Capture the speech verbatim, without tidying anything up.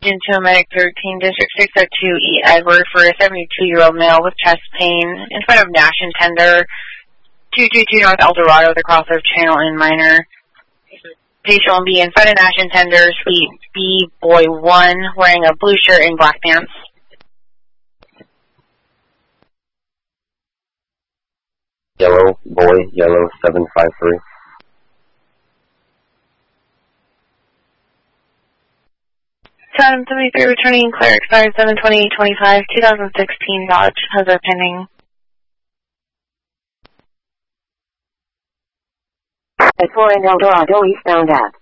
into a medic thirteen, District six oh two E. Edward for a seventy-two-year-old male with chest pain in front of Nash and Tender, two two two North El Dorado, the crossover channel in minor. Patient will be in front of Nash and Tender, Suite B, Boy one, wearing a blue shirt and black pants. Yellow, Boy, Yellow, seven five three. seven seventy-three returning, clear expired seven twenty twenty-five, twenty sixteen Dodge, hazard pending. At four in El Dorado eastbound at